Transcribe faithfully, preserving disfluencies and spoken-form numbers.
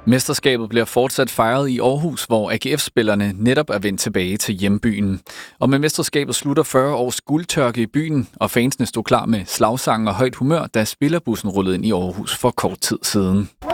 Mesterskabet bliver fortsat fejret i Aarhus, hvor A G F-spillerne netop er vendt tilbage til hjembyen. Og med mesterskabet slutter fyrre års guldtørke i byen, og fansene stod klar med slagsange og højt humør, da spillerbussen rullede ind i Aarhus for kort tid siden.